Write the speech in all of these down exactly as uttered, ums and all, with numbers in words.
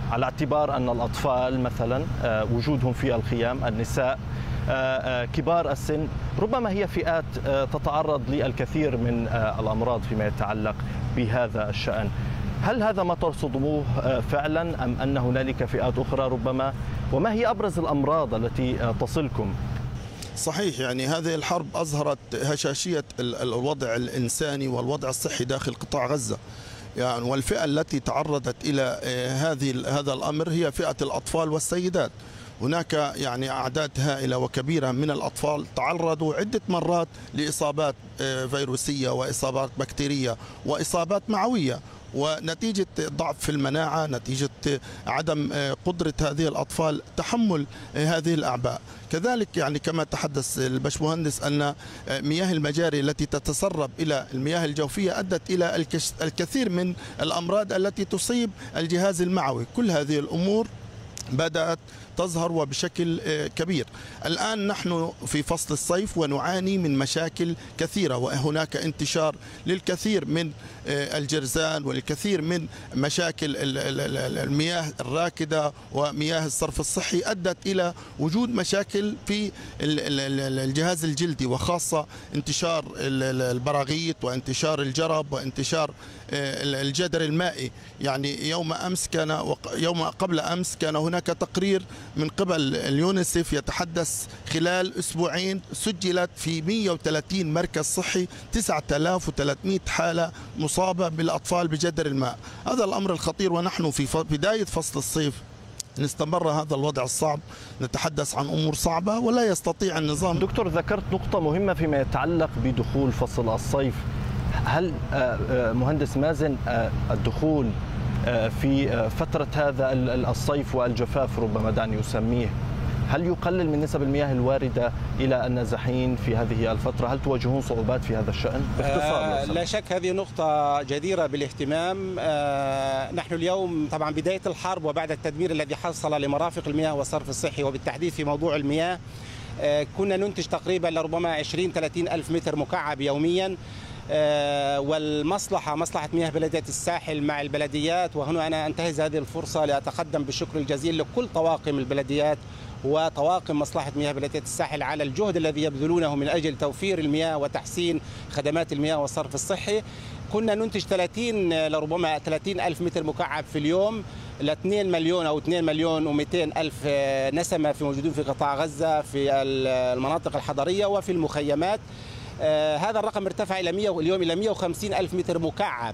على اعتبار أن الأطفال مثلا وجودهم في الخيام، النساء، كبار السن، ربما هي فئات تتعرض للكثير من الأمراض فيما يتعلق بهذا الشأن. هل هذا ما ترصدوه فعلا أم أن هنالك فئات أخرى ربما؟ وما هي أبرز الأمراض التي تصلكم؟ صحيح، يعني هذه الحرب أظهرت هشاشية الوضع الإنساني والوضع الصحي داخل قطاع غزة، يعني والفئة التي تعرضت إلى هذه هذا الأمر هي فئة الأطفال والسيدات. هناك يعني أعداد هائلة وكبيرة من الأطفال تعرضوا عدة مرات لإصابات فيروسية وإصابات بكتيرية وإصابات معوية، ونتيجة ضعف في المناعة، نتيجة عدم قدرة هذه الأطفال تحمل هذه الأعباء. كذلك يعني كما تحدث الباشمهندس أن مياه المجاري التي تتسرب إلى المياه الجوفية أدت إلى الكثير من الأمراض التي تصيب الجهاز المعوي. كل هذه الأمور بدأت تظهر وبشكل كبير. الآن نحن في فصل الصيف ونعاني من مشاكل كثيرة، وهناك انتشار للكثير من الجرذان والكثير من مشاكل المياه الراكدة ومياه الصرف الصحي أدت إلى وجود مشاكل في الجهاز الجلدي، وخاصة انتشار البراغيث وانتشار الجرب وانتشار الجدر المائي. يعني يوم أمس كان يوم قبل أمس كان هناك تقرير من قبل اليونيسف يتحدث خلال أسبوعين سجلت في مئة وثلاثين مركز صحي تسعة آلاف وثلاثمئة حالة مصابة بالأطفال بجدر الماء. هذا الأمر الخطير، ونحن في بداية فصل الصيف إن استمر هذا الوضع الصعب نتحدث عن أمور صعبة ولا يستطيع النظام. دكتور، ذكرت نقطة مهمة فيما يتعلق بدخول فصل الصيف. هل مهندس مازن الدخول في فترة هذا الصيف والجفاف ربما دعني أسميه، هل يقلل من نسب المياه الواردة إلى النازحين في هذه الفترة؟ هل تواجهون صعوبات في هذا الشأن؟ باختصار. آه لا شك هذه نقطة جديرة بالاهتمام. آه نحن اليوم طبعا بداية الحرب وبعد التدمير الذي حصل لمرافق المياه والصرف الصحي وبالتحديد في موضوع المياه، آه كنا ننتج تقريبا لربما عشرين ثلاثين ألف متر مكعب يوميا. آه والمصلحة مصلحة مياه بلدية الساحل مع البلديات، وهنا أنا أنتهز هذه الفرصة لأتقدم بالشكر الجزيل لكل طواقم البلديات وطواقم مصلحة مياه بلدية الساحل على الجهد الذي يبذلونه من أجل توفير المياه وتحسين خدمات المياه والصرف الصحي. كنا ننتج ثلاثين لربما ثلاثين ألف متر مكعب في اليوم ل اثنين مليون أو اثنين مليون ومئتين ألف نسمة في موجودين في قطاع غزة في المناطق الحضرية وفي المخيمات. آه هذا الرقم ارتفع إلى مئة اليوم إلى مئة وخمسين ألف متر مكعب.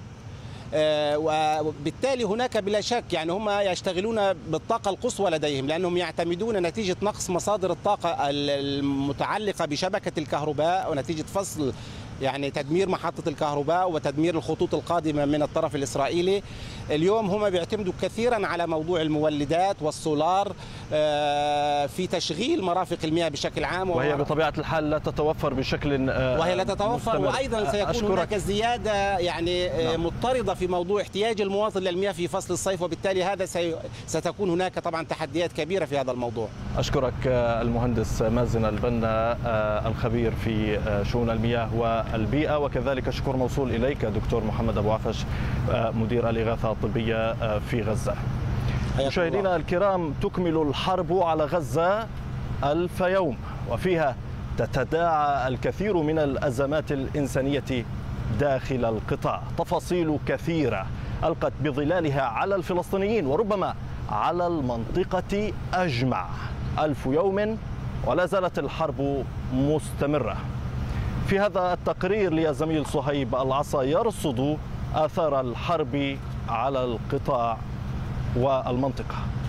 آه وبالتالي هناك بلا شك يعني هم يشتغلون بالطاقة القصوى لديهم، لأنهم يعتمدون نتيجة نقص مصادر الطاقة المتعلقة بشبكة الكهرباء ونتيجة فصل يعني تدمير محطة الكهرباء وتدمير الخطوط القادمة من الطرف الإسرائيلي. اليوم هم بيعتمدوا كثيرا على موضوع المولدات والسولار في تشغيل مرافق المياه بشكل عام، وهي بطبيعة الحال لا تتوفر بشكل وهي لا تتوفر مستمر. وأيضا سيكون أشكرك. هناك زيادة يعني نعم. مضطردة في موضوع احتياج المواطن للمياه في فصل الصيف، وبالتالي هذا سي... ستكون هناك طبعا تحديات كبيرة في هذا الموضوع. أشكرك المهندس مازن البنا الخبير في شؤون المياه والبيئة، وكذلك شكر موصول إليك دكتور محمد أبو عفش مدير الإغاثة الطبية في غزة. مشاهدينا الكرام، تكمل الحرب على غزة ألف يوم، وفيها تتداعى الكثير من الأزمات الإنسانية داخل القطاع. تفاصيل كثيرة ألقت بظلالها على الفلسطينيين وربما على المنطقة أجمع. ألف يوم ولا زالت الحرب مستمرة. في هذا التقرير للزميل صهيب العصا يرصد آثار الحرب على القطاع والمنطقة.